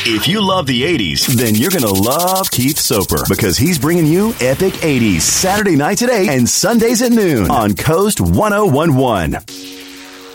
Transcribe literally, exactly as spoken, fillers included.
If you love the eighties, then you're going to love Keith Soper because he's bringing you Epic eighties Saturday nights at eight and Sundays at noon on Coast ten eleven.